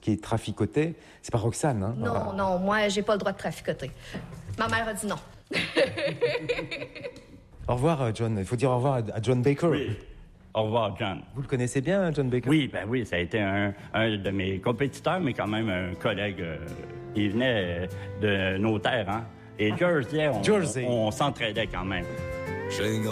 qui est traficotée. C'est pas Roxane, hein? Non, non, moi, j'ai pas le droit de traficoter. Ma mère a dit non. Au revoir, John. Il faut dire au revoir à John Baker. Oui. Au revoir, John. Vous le connaissez bien, John Baker? Oui, ben oui, ça a été un de mes compétiteurs, mais quand même un collègue. Il venait de nos terres, hein? Et Jersey, on s'entraidait quand même.